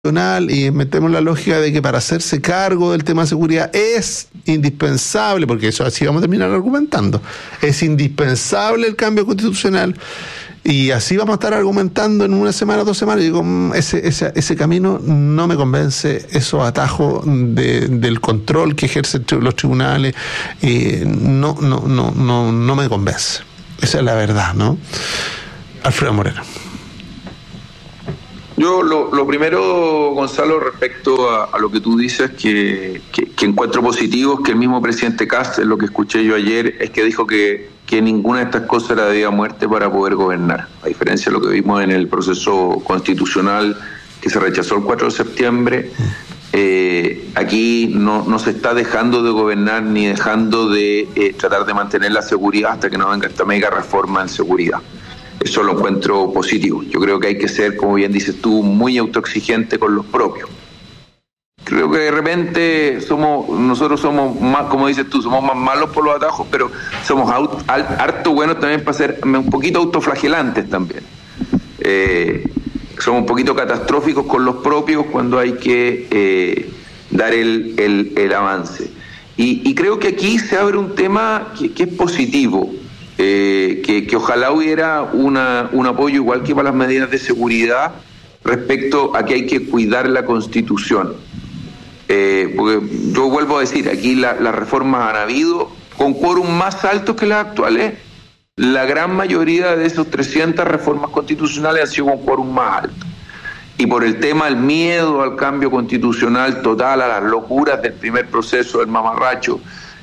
y metemos la lógica de que para hacerse cargo del tema de seguridad es indispensable, porque eso así vamos a terminar argumentando, es indispensable el cambio constitucional, y así vamos a estar argumentando en una semana, 2 semanas, y digo, ese camino no me convence, esos atajos del control que ejercen los tribunales, no me convence. Esa es la verdad, ¿no? Alfredo Moreno. Yo lo primero, Gonzalo, respecto a lo que tú dices, que encuentro positivo, es que el mismo presidente Kast, en lo que escuché yo ayer, es que dijo que ninguna de estas cosas era de vida o muerte para poder gobernar, a diferencia de lo que vimos en el proceso constitucional que se rechazó el 4 de septiembre. Aquí no se está dejando de gobernar ni dejando de tratar de mantener la seguridad hasta que no venga esta mega reforma en seguridad. Eso lo encuentro positivo. Yo creo que hay que ser, como bien dices tú, muy autoexigente con los propios. Creo que de repente nosotros somos más, como dices tú, somos más malos por los atajos, pero somos harto buenos también para ser un poquito autoflagelantes también. Somos un poquito catastróficos con los propios cuando hay que dar el avance. Y creo que aquí se abre un tema que es positivo. Que ojalá hubiera un apoyo igual que para las medidas de seguridad respecto a que hay que cuidar la Constitución. Porque yo vuelvo a decir, aquí las reformas han habido con quórum más altos que las actuales. La gran mayoría de esos 300 reformas constitucionales han sido con quórum más alto. Y por el tema del miedo al cambio constitucional total, a las locuras del primer proceso del mamarracho,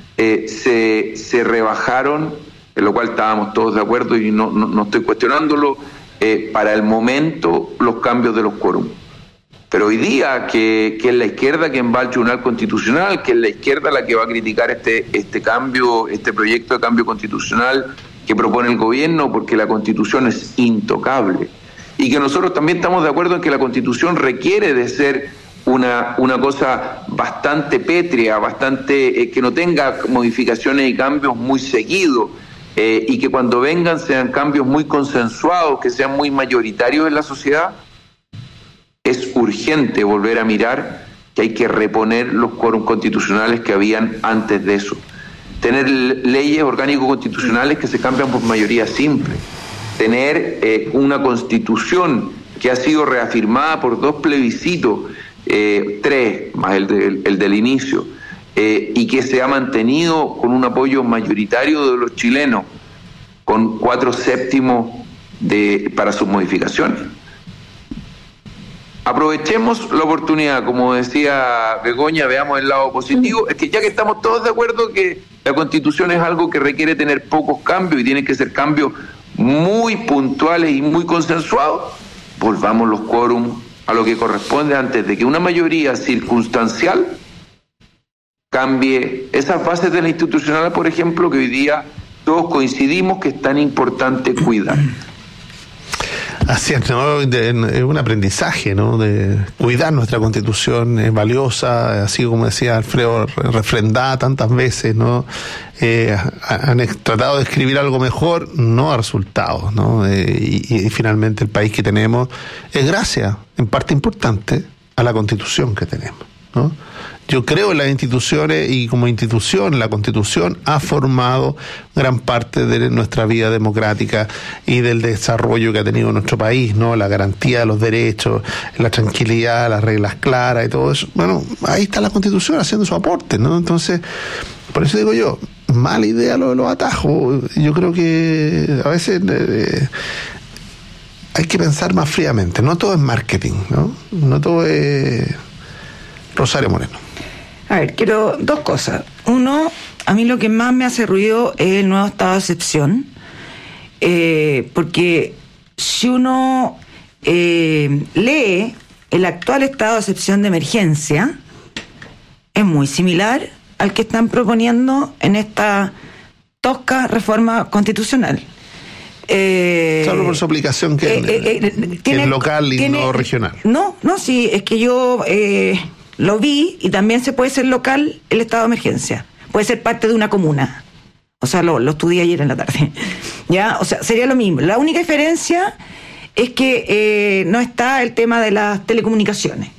se rebajaron, en lo cual estábamos todos de acuerdo y no estoy cuestionándolo, para el momento los cambios de los quórum. Pero hoy día que es la izquierda quien va al Tribunal Constitucional, que es la izquierda la que va a criticar este cambio, este proyecto de cambio constitucional que propone el gobierno, porque la Constitución es intocable. Y que nosotros también estamos de acuerdo en que la Constitución requiere de ser una cosa bastante pétrea, bastante que no tenga modificaciones y cambios muy seguidos. Y que cuando vengan sean cambios muy consensuados, que sean muy mayoritarios en la sociedad. Es urgente volver a mirar que hay que reponer los quórums constitucionales que habían antes de eso. Tener leyes orgánicos constitucionales que se cambian por mayoría simple. Tener una constitución que ha sido reafirmada por 2 plebiscitos, 3 más el del inicio, y que se ha mantenido con un apoyo mayoritario de los chilenos, con 4/7 para sus modificaciones. Aprovechemos la oportunidad, como decía Begoña, veamos el lado positivo. Es que ya que estamos todos de acuerdo que la Constitución es algo que requiere tener pocos cambios y tienen que ser cambios muy puntuales y muy consensuados, volvamos los quórums a lo que corresponde antes de que una mayoría circunstancial cambie esas bases de la institucional, por ejemplo, que hoy día todos coincidimos que es tan importante cuidar. Así es, ¿no? Es un aprendizaje, ¿no? De cuidar nuestra Constitución, es valiosa, así como decía Alfredo, refrendada tantas veces, ¿no? Han tratado de escribir algo mejor, no ha resultado, ¿no? Y finalmente el país que tenemos es gracias, en parte importante, a la Constitución que tenemos, ¿no? Yo creo en las instituciones y como institución la Constitución ha formado gran parte de nuestra vida democrática y del desarrollo que ha tenido nuestro país, ¿no? La garantía de los derechos, la tranquilidad, las reglas claras y todo eso. Bueno, ahí está la Constitución haciendo su aporte, ¿no? Entonces, por eso digo yo, mala idea lo de los atajos. Yo creo que a veces hay que pensar más fríamente. No todo es marketing, ¿no? No todo es... Rosario Moreno. A ver, quiero 2 cosas. Uno, a mí lo que más me hace ruido es el nuevo estado de excepción, porque si uno lee el actual estado de excepción de emergencia, es muy similar al que están proponiendo en esta tosca reforma constitucional. Solo por su aplicación que es local y no regional. No, sí, es que yo... lo vi, y también se puede ser local el estado de emergencia. Puede ser parte de una comuna. O sea, lo estudié ayer en la tarde. ¿Ya? O sea, sería lo mismo. La única diferencia es que no está el tema de las telecomunicaciones.